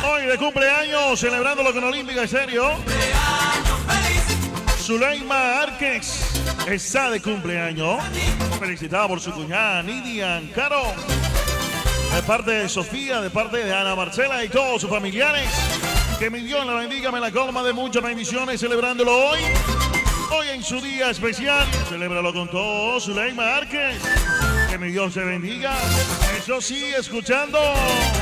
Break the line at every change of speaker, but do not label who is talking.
Hoy de cumpleaños, celebrándolo con Olímpica Estéreo. Zuleima Arques está de cumpleaños. Felicitada por su cuñada Nidian Caro. De parte de Sofía, de parte de Ana Marcela y todos sus familiares. Que mi Dios la bendiga, me la colma de muchas bendiciones celebrándolo hoy. Hoy en su día especial. Celébralo con todos, Zuleima Arques. Que mi Dios te bendiga. Eso sí, escuchando.